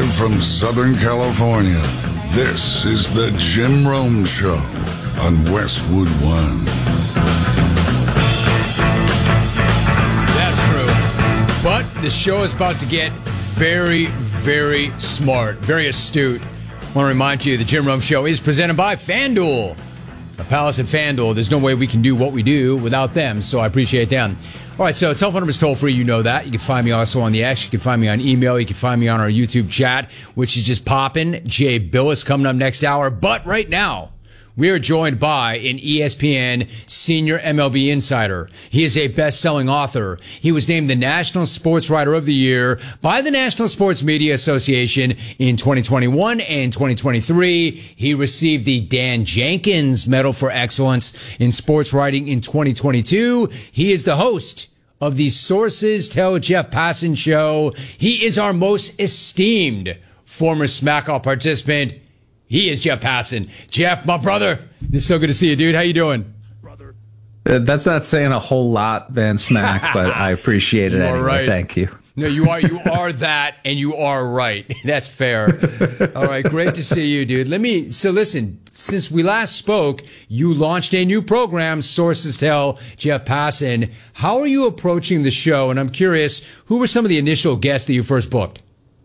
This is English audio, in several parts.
Live from Southern California, this is the Jim Rome Show on Westwood One. That's true. But the show is about to get very, very smart, very astute. I want to remind you, the Jim Rome Show is presented by FanDuel. A palace at FanDuel. There's no way we can do what we do without them, so I appreciate them. All right, so telephone number is toll free. You know that. You can find me also on the X. You can find me on email. You can find me on our YouTube chat, which is just popping. Jay Billis coming up next hour. But right now, we are joined by an ESPN senior MLB insider. He is a best-selling author. He was named the National Sports Writer of the Year by the National Sports Media Association in 2021 and 2023. He received the Dan Jenkins Medal for Excellence in Sports Writing in 2022. He is the host of the Sources Tell Jeff Passan show. He is our most esteemed former SmackOut participant. He is Jeff Passan. Jeff, my brother, it's so good to see you, dude. How you doing? Brother. That's not saying a whole lot, Van Smack, but I appreciate it anyway. Right. Thank you. No, you are that, and you are right. That's fair. All right, great to see you, dude. So listen, since we last spoke, you launched a new program, Sources Tell Jeff Passan. How are you approaching the show? And I'm curious, who were some of the initial guests that you first booked?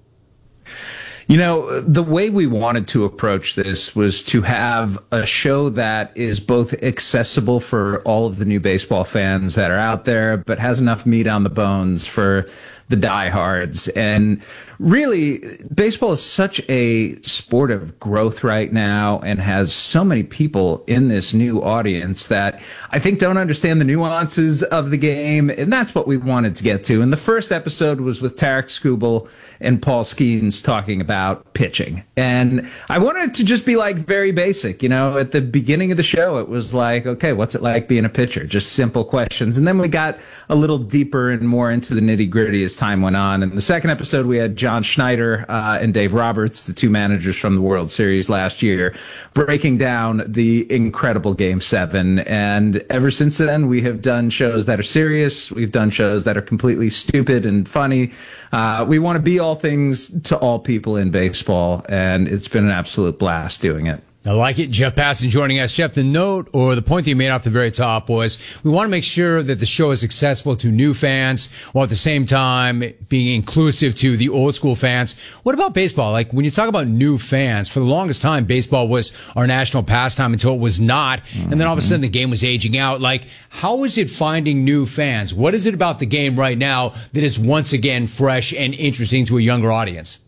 You know, the way we wanted to approach this was to have a show that is both accessible for all of the new baseball fans that are out there, but has enough meat on the bones for the diehards. And really, baseball is such a sport of growth right now and has so many people in this new audience that I think don't understand the nuances of the game. And that's what we wanted to get to. And the first episode was with Tarek Skubal and Paul Skeens talking about pitching. And I wanted it to just be like very basic. You know, at the beginning of the show, it was like, okay, what's it like being a pitcher? Just simple questions. And then we got a little deeper and more into the nitty gritty as time went on. And the second episode, we had John Schneider and Dave Roberts, the two managers from the World Series last year, breaking down the incredible Game 7. And ever since then, we have done shows that are serious. We've done shows that are completely stupid and funny. We want to be all things to all people in baseball, and it's been an absolute blast doing it. I like it. Jeff Passan joining us. Jeff, the note or the point that you made off the very top was we want to make sure that the show is accessible to new fans while at the same time being inclusive to the old school fans. What about baseball? Like when you talk about new fans, for the longest time, baseball was our national pastime until it was not. And then all of a sudden the game was aging out. Like, how is it finding new fans? What is it about the game right now that is once again fresh and interesting to a younger audience?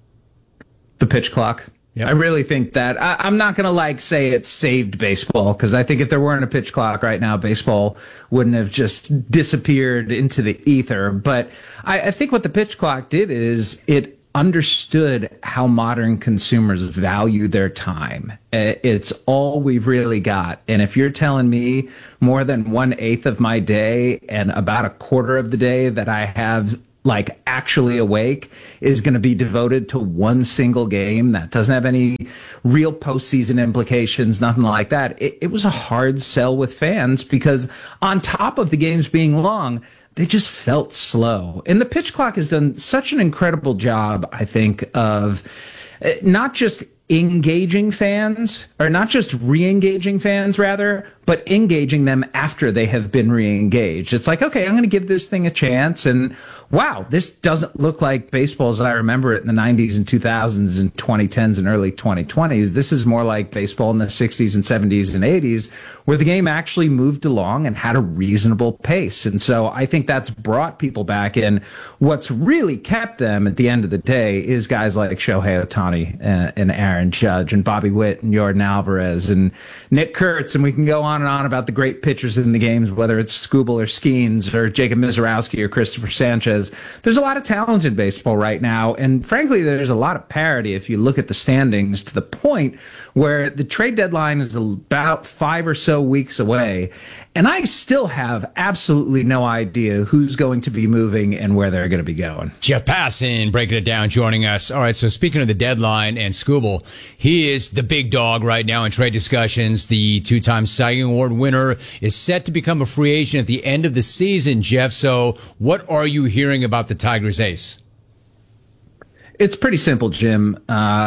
The pitch clock. Yep. I really think that I'm not going to say it saved baseball, because I think if there weren't a pitch clock right now, baseball wouldn't have just disappeared into the ether. But I think what the pitch clock did is it understood how modern consumers value their time. It's all we've really got. And if you're telling me more than 1/8 of my day and about a quarter of the day that I have actually awake is going to be devoted to one single game that doesn't have any real postseason implications, nothing like that. It was a hard sell with fans because on top of the games being long, they just felt slow. And the pitch clock has done such an incredible job, I think, of not just engaging fans, or not just re-engaging fans, rather, but engaging them after they have been re-engaged. It's like, okay, I'm going to give this thing a chance, and wow, this doesn't look like baseball as I remember it in the 90s and 2000s and 2010s and early 2020s. This is more like baseball in the 60s and 70s and 80s, where the game actually moved along and had a reasonable pace. And so I think that's brought people back in. What's really kept them at the end of the day is guys like Shohei Ohtani and Aaron Judge and Bobby Witt and Yordan Alvarez and Nick Kurtz, and we can go on and on about the great pitchers in the games, whether it's Skubal or Skeens or Jacob Misiorowski or Christopher Sanchez. There's a lot of talent in baseball right now, and frankly, there's a lot of parity if you look at the standings, to the point where the trade deadline is about 5 or so weeks away, and I still have absolutely no idea who's going to be moving and where they're going to be going. Jeff Passan breaking it down, joining us. All right, so speaking of the deadline and Skubal, he is the big dog right now in trade discussions. The two-time Cy Young Award winner is set to become a free agent at the end of the season, Jeff. So what are you hearing about the Tigers ace? It's pretty simple, Jim.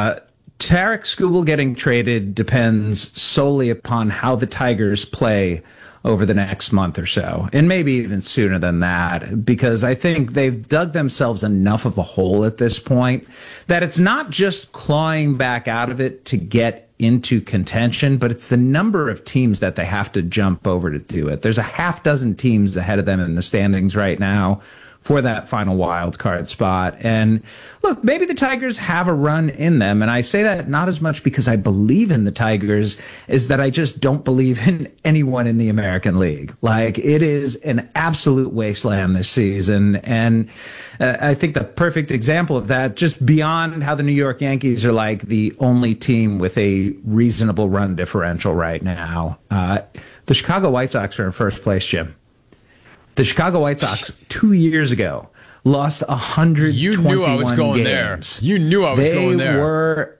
Tarek Skubal getting traded depends solely upon how the Tigers play over the next month or so, and maybe even sooner than that, because I think they've dug themselves enough of a hole at this point that it's not just clawing back out of it to get into contention, but it's the number of teams that they have to jump over to do it. There's a half dozen teams ahead of them in the standings right now for that final wild card spot. And look, maybe the Tigers have a run in them. And I say that not as much because I believe in the Tigers as that I just don't believe in anyone in the American League. Like, it is an absolute wasteland this season. And I think the perfect example of that, just beyond how the New York Yankees are like the only team with a reasonable run differential right now, the Chicago White Sox are in first place, Jim. The Chicago White Sox 2 years ago lost 121 games. You knew I was going there. You knew I was going there. They were,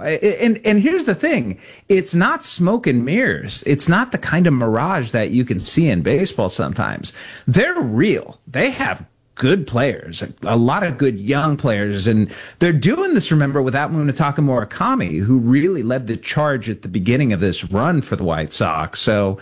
and here's the thing. It's not smoke and mirrors. It's not the kind of mirage that you can see in baseball sometimes. They're real. They have good players, a lot of good young players, and they're doing this, remember, without Munetaka Murakami, who really led the charge at the beginning of this run for the White Sox. So,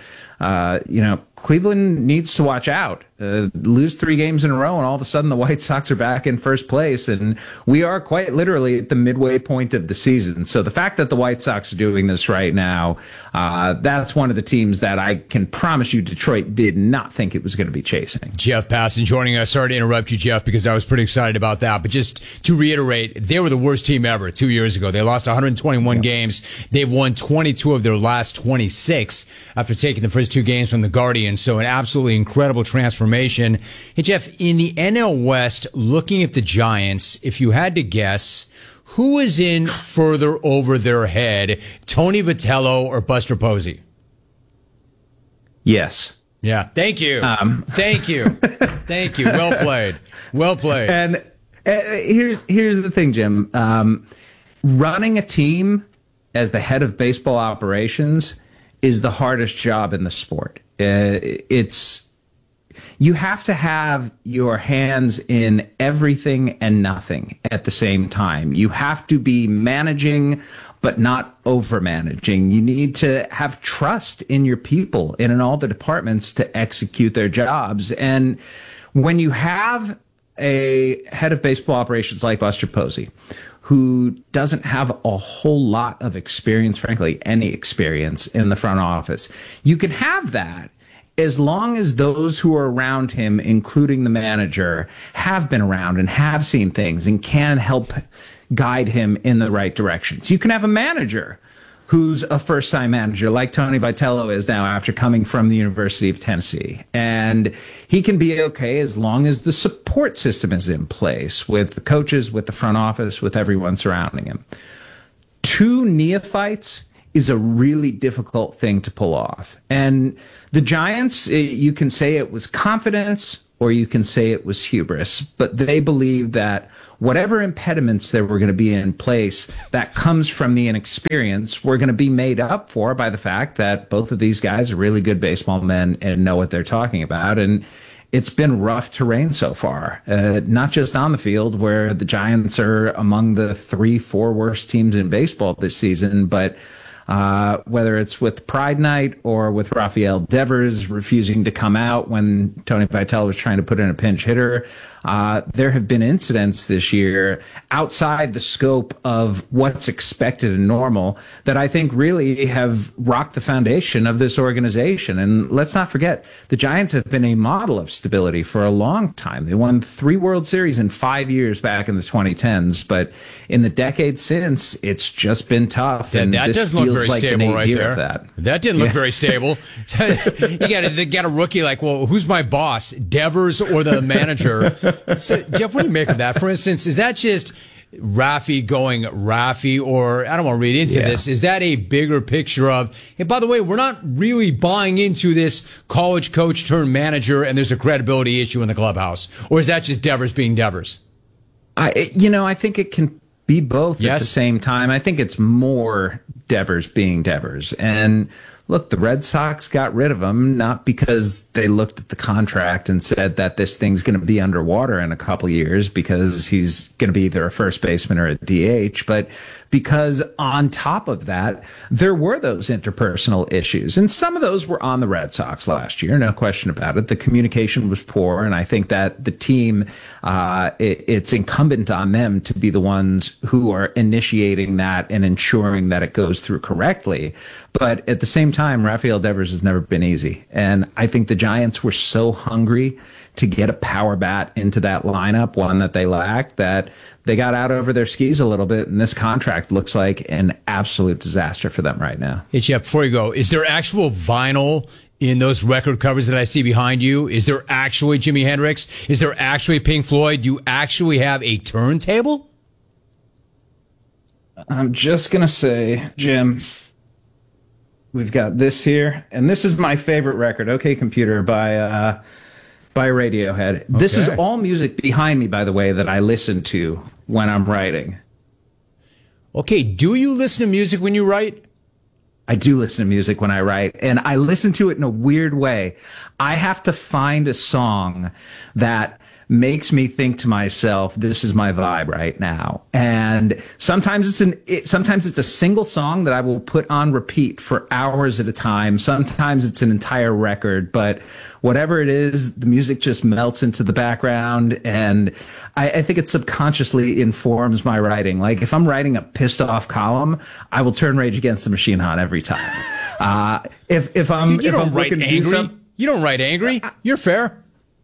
Cleveland needs to watch out. Lose 3 games in a row, and all of a sudden the White Sox are back in first place, and we are quite literally at the midway point of the season. So the fact that the White Sox are doing this right now, that's one of the teams that I can promise you Detroit did not think it was going to be chasing. Jeff Passan joining us. Sorry to interrupt you, Jeff, because I was pretty excited about that. But just to reiterate, they were the worst team ever 2 years ago. They lost 121 games. They've won 22 of their last 26 after taking the first 2 games from the Guardians. So an absolutely incredible transformation. Hey, Jeff, in the NL West, looking at the Giants, if you had to guess, who is in further over their head, Tony Vitello or Buster Posey? Yes. Yeah. Thank you. Thank you. Thank you. Well played. Well played. And here's the thing, Jim. Running a team as the head of baseball operations is the hardest job in the sport. You have to have your hands in everything and nothing at the same time. You have to be managing, but not over managing. You need to have trust in your people and in all the departments to execute their jobs. And when you have a head of baseball operations like Buster Posey, who doesn't have a whole lot of experience, frankly, any experience in the front office, you can have that as long as those who are around him, including the manager, have been around and have seen things and can help guide him in the right directions. You can have a manager who's a first-time manager, like Tony Vitello is now after coming from the University of Tennessee. And he can be okay as long as the support system is in place with the coaches, with the front office, with everyone surrounding him. 2 neophytes is a really difficult thing to pull off. And the Giants, you can say it was confidence or you can say it was hubris, but they believe that whatever impediments there were going to be in place that comes from the inexperience were going to be made up for by the fact that both of these guys are really good baseball men and know what they're talking about. And it's been rough terrain so far, not just on the field where the Giants are among the 3-4 worst teams in baseball this season, but whether it's with Pride Night or with Rafael Devers refusing to come out when Tony Vitello was trying to put in a pinch hitter, there have been incidents this year outside the scope of what's expected and normal that I think really have rocked the foundation of this organization. And let's not forget, the Giants have been a model of stability for a long time. They won 3 World Series in 5 years back in the 2010s, but in the decade since, it's just been tough. And that doesn't look very like stable right there. That didn't look very stable. You got a rookie like, well, who's my boss, Devers or the manager? So, Jeff, what do you make of that? For instance, is that just Rafi going Rafi, or I don't want to read into this. Is that a bigger picture of, hey, by the way, we're not really buying into this college coach turned manager and there's a credibility issue in the clubhouse? Or is that just Devers being Devers? I think it can be both at the same time. I think it's more Devers being Devers. And look, the Red Sox got rid of him, not because they looked at the contract and said that this thing's going to be underwater in a couple years because he's going to be either a first baseman or a DH, but because on top of that, there were those interpersonal issues. And some of those were on the Red Sox last year, no question about it. The communication was poor, and I think that the team, it's incumbent on them to be the ones who are initiating that and ensuring that it goes through correctly. But at the same time, Rafael Devers has never been easy. And I think the Giants were so hungry to get a power bat into that lineup, one that they lacked, that they got out over their skis a little bit, and this contract looks like an absolute disaster for them right now. Hey, Jeff, before you go, is there actual vinyl in those record covers that I see behind you? Is there actually Jimi Hendrix? Is there actually Pink Floyd? Do you actually have a turntable? I'm just going to say, Jim, we've got this here, and this is my favorite record, OK Computer, by Radiohead. Okay. This is all music behind me, by the way, that I listen to when I'm writing. Okay, do you listen to music when you write? I do listen to music when I write, and I listen to it in a weird way. I have to find a song that makes me think to myself, this is my vibe right now. And sometimes it's a single song that I will put on repeat for hours at a time. Sometimes it's an entire record, but whatever it is, the music just melts into the background, and I think it subconsciously informs my writing. Like if I'm writing a pissed off column, I will turn Rage Against the Machine on every time. If I'm write angry, you don't write angry. You're fair.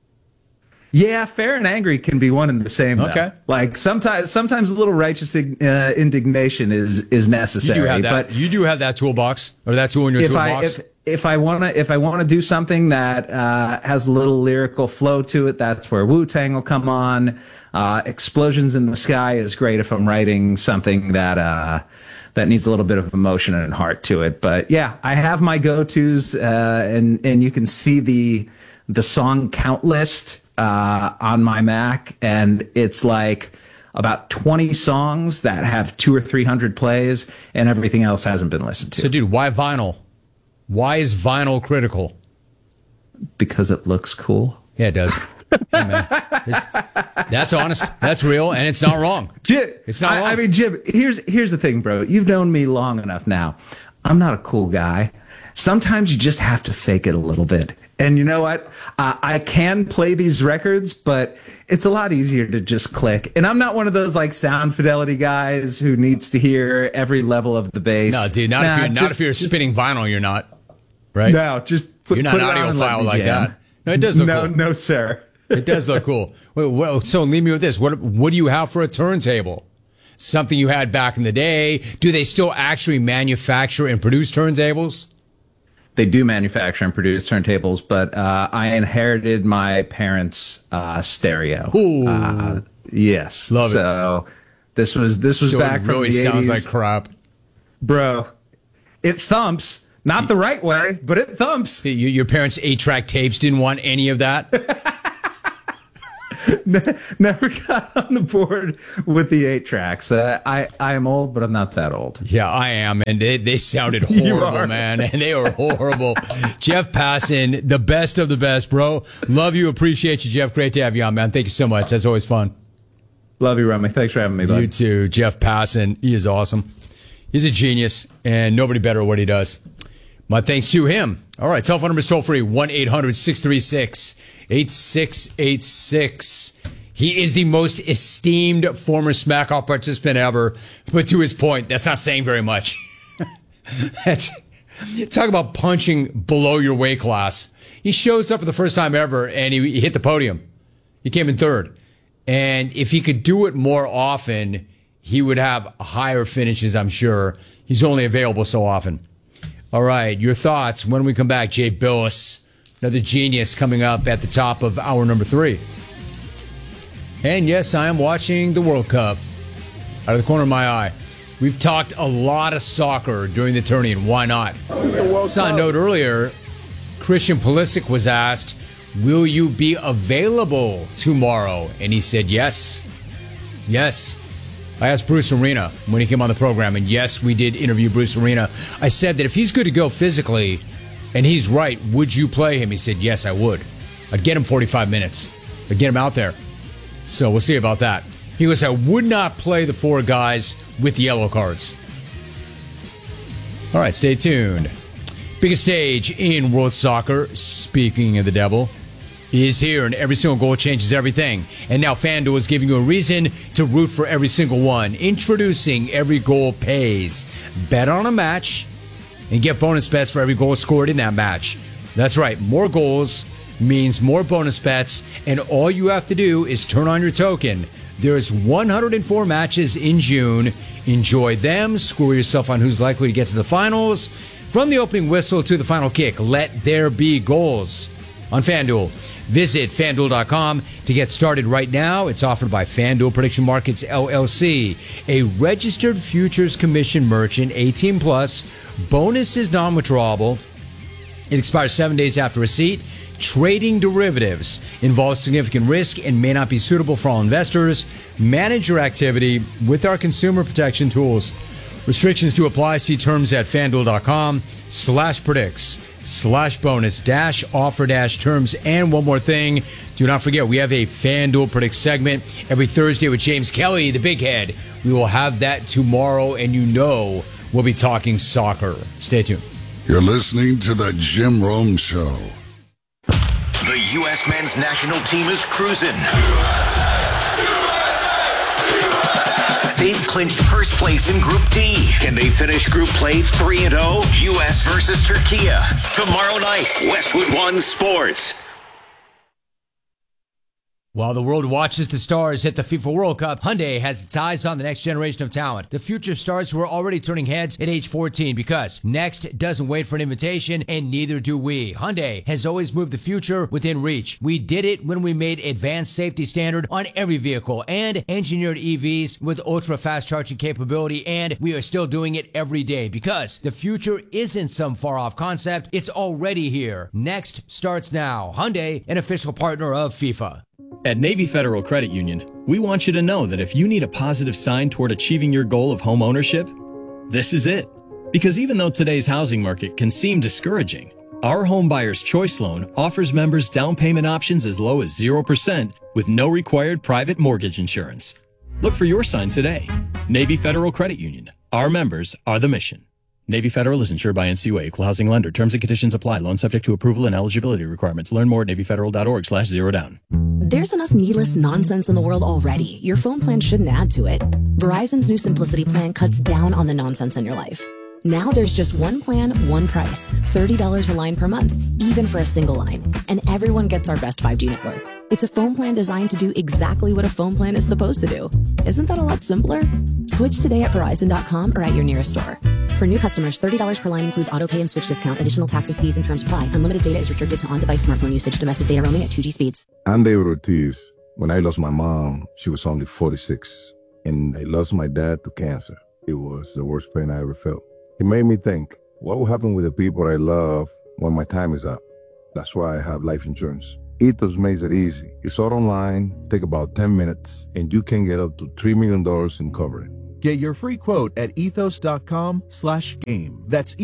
Yeah, fair and angry can be one and the same. Though. Okay, like sometimes a little righteous indignation is necessary. You do have that toolbox or that tool in your toolbox. If I wanna do something that has a little lyrical flow to it, that's where Wu-Tang will come on. Explosions in the Sky is great if I'm writing something that needs a little bit of emotion and heart to it. But yeah, I have my go-tos, and you can see the song count list on my Mac, and it's like about 20 songs that have 200 or 300 plays, and everything else hasn't been listened to. So, dude, why vinyl? Why is vinyl critical? Because it looks cool. Yeah, it does. Hey, man. That's honest. That's real, and it's not wrong. Jim, it's not wrong. I mean, Jim, here's the thing, bro. You've known me long enough now. I'm not a cool guy. Sometimes you just have to fake it a little bit. And you know what? I can play these records, but it's a lot easier to just click. And I'm not one of those like sound fidelity guys who needs to hear every level of the bass. No, dude, if you're spinning vinyl, you're not. Right? No, just you're not an audiophile like that. No, it does look cool. No, sir. It does look cool. Well, so leave me with this. What do you have for a turntable? Something you had back in the day. Do they still actually manufacture and produce turntables? They do manufacture and produce turntables, but I inherited my parents' stereo. Ooh. Yes. Love it. So this was back from the 80s. It really sounds like crap. Bro, it thumps. Not the right way, but it thumps. Your parents' 8-track tapes didn't want any of that? Never got on the board with the 8-tracks. I am old, but I'm not that old. Yeah, I am, and they sounded horrible, man, and they were horrible. Jeff Passan, the best of the best, bro. Love you, appreciate you, Jeff. Great to have you on, man. Thank you so much. That's always fun. Love you, Remy. Thanks for having me, bud. You too, Jeff Passan. He is awesome. He's a genius, and nobody better at what he does. My thanks to him. All right, telephone number is toll free, 1-800-636-8686. He is the most esteemed former Smack Off participant ever. But to his point, that's not saying very much. Talk about punching below your weight class. He shows up for the first time ever, and he hit the podium. He came in third. And if he could do it more often, he would have higher finishes, I'm sure. He's only available so often. All right, your thoughts when we come back. Jay Bilas, another genius, coming up at the top of hour number 3. And yes, I am watching the World Cup out of the corner of my eye. We've talked a lot of soccer during the tourney, and why not? Saw a note earlier, Christian Pulisic was asked, will you be available tomorrow? And he said yes. Yes. I asked Bruce Arena when he came on the program, and yes, we did interview Bruce Arena. I said that if he's good to go physically, and he's right, would you play him? He said, yes, I would. I'd get him 45 minutes. I'd get him out there. So we'll see about that. He goes, I would not play the 4 guys with the yellow cards. All right, stay tuned. Biggest stage in world soccer, speaking of the devil, is here, and every single goal changes everything. And now FanDuel is giving you a reason to root for every single one. Introducing Every Goal Pays. Bet on a match and get bonus bets for every goal scored in that match. That's right, more goals means more bonus bets, and all you have to do is turn on your token. There's 104 matches in June. Enjoy them. Score yourself on who's likely to get to the finals. From the opening whistle to the final kick, let there be goals on FanDuel. Visit FanDuel.com to get started right now. It's offered by FanDuel Prediction Markets, LLC, a registered futures commission merchant, 18 plus. Bonus is non-withdrawable. It expires 7 days after receipt. Trading derivatives involves significant risk and may not be suitable for all investors. Manage your activity with our consumer protection tools. Restrictions to apply. See terms at FanDuel.com/predicts/bonus-offer-terms. And one more thing, do not forget, we have a FanDuel Predicts segment every Thursday with James Kelly, the big head. We will have that tomorrow, and you know we'll be talking soccer. Stay tuned. You're listening to The Jim Rome Show. The U.S. men's national team is cruising. They've clinched first place in Group D. Can they finish group play 3-0? U.S. versus Turkey. Tomorrow night, Westwood One Sports. While the world watches the stars hit the FIFA World Cup, Hyundai has its eyes on the next generation of talent. The future stars who are already turning heads at age 14, because next doesn't wait for an invitation, and neither do we. Hyundai has always moved the future within reach. We did it when we made advanced safety standard on every vehicle and engineered EVs with ultra-fast charging capability, and we are still doing it every day, because the future isn't some far-off concept. It's already here. Next starts now. Hyundai, an official partner of FIFA. At Navy Federal Credit Union, we want you to know that if you need a positive sign toward achieving your goal of home ownership, this is it. Because even though today's housing market can seem discouraging, our Home Buyer's Choice Loan offers members down payment options as low as 0% with no required private mortgage insurance. Look for your sign today. Navy Federal Credit Union. Our members are the mission. Navy Federal is insured by NCUA, equal housing lender. Terms and conditions apply. Loan subject to approval and eligibility requirements. Learn more at NavyFederal.org/zerodown. There's enough needless nonsense in the world already. Your phone plan shouldn't add to it. Verizon's new Simplicity plan cuts down on the nonsense in your life. Now there's just one plan, one price. $30 a line per month, even for a single line. And everyone gets our best 5G network. It's a phone plan designed to do exactly what a phone plan is supposed to do. Isn't that a lot simpler? Switch today at Verizon.com or at your nearest store. For new customers, $30 per line includes auto pay and switch discount. Additional taxes, fees, and terms apply. Unlimited data is restricted to on-device smartphone usage. Domestic data roaming at 2G speeds. I'm David Ortiz. When I lost my mom, she was only 46. And I lost my dad to cancer. It was the worst pain I ever felt. It made me think, what will happen with the people I love when my time is up? That's why I have life insurance. Ethos makes it easy. It's all online, take about 10 minutes, and you can get up to $3 million in coverage. Get your free quote at ethos.com/game. That's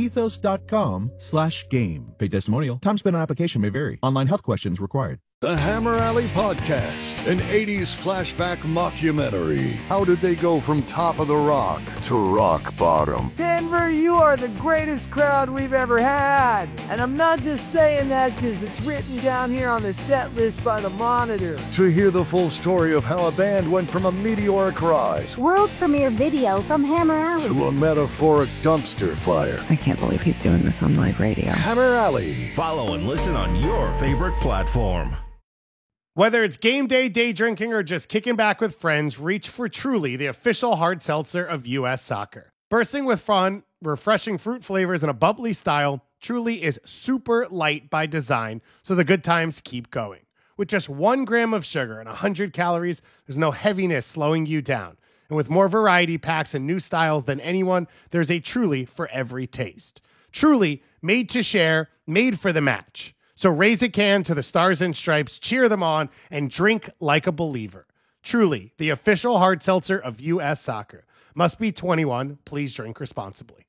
ethos.com/game. Paid testimonial. Time spent on application may vary. Online health questions required. The Hammer Alley Podcast, an 80s flashback mockumentary. How did they go from top of the rock to rock bottom? Denver, you are the greatest crowd we've ever had. And I'm not just saying that because it's written down here on the set list by the Monitor. To hear the full story of how a band went from a meteoric rise world premiere video from Hammer Alley to a metaphoric dumpster fire. I can't believe he's doing this on live radio. Hammer Alley. Follow and listen on your favorite platform. Whether it's game day, day drinking, or just kicking back with friends, reach for Truly, the official hard seltzer of U.S. soccer. Bursting with fun, refreshing fruit flavors, and a bubbly style, Truly is super light by design, so the good times keep going. With just 1 gram of sugar and 100 calories, there's no heaviness slowing you down. And with more variety packs and new styles than anyone, there's a Truly for every taste. Truly, made to share, made for the match. So raise a can to the Stars and Stripes, cheer them on, and drink like a believer. Truly, the official hard seltzer of U.S. Soccer. Must be 21. Please drink responsibly.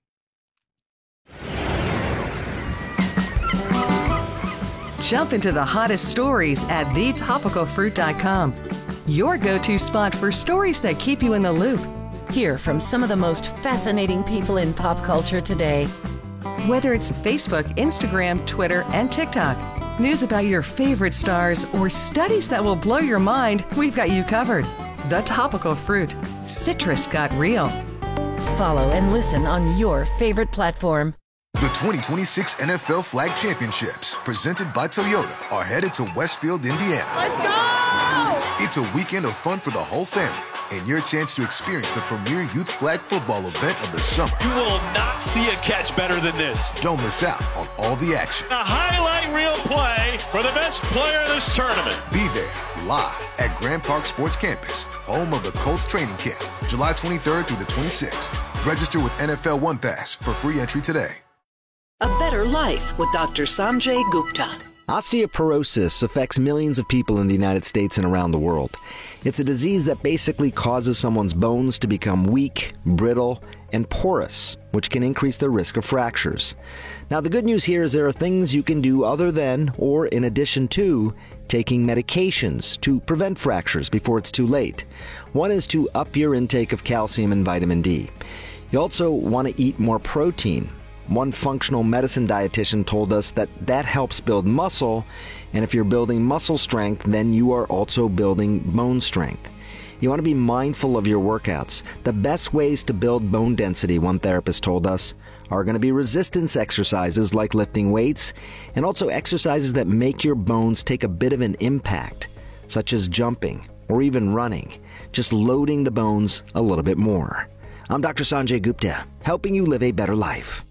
Jump into the hottest stories at thetopicalfruit.com. Your go-to spot for stories that keep you in the loop. Hear from some of the most fascinating people in pop culture today. Whether it's Facebook, Instagram, Twitter, and TikTok, news about your favorite stars, or studies that will blow your mind, we've got you covered. The Topical Fruit. Citrus got real. Follow and listen on your favorite platform. The 2026 NFL Flag Championships, presented by Toyota, are headed to Westfield, Indiana. Let's go! It's a weekend of fun for the whole family and your chance to experience the premier youth flag football event of the summer. You will not see a catch better than this. Don't miss out on all the action. A highlight reel play for the best player in this tournament. Be there live at Grand Park Sports Campus, home of the Colts training camp, July 23rd through the 26th. Register with NFL One Pass for free entry today. A better life with Dr. Sanjay Gupta. Osteoporosis affects millions of people in the United States and around the world. It's a disease that basically causes someone's bones to become weak, brittle, and porous, which can increase their risk of fractures. Now, the good news here is there are things you can do other than, or in addition to, taking medications to prevent fractures before it's too late. One is to up your intake of calcium and vitamin D. You also want to eat more protein. One functional medicine dietitian told us that helps build muscle, and if you're building muscle strength, then you are also building bone strength. You want to be mindful of your workouts. The best ways to build bone density, one therapist told us, are going to be resistance exercises like lifting weights, and also exercises that make your bones take a bit of an impact, such as jumping or even running, just loading the bones a little bit more. I'm Dr. Sanjay Gupta, helping you live a better life.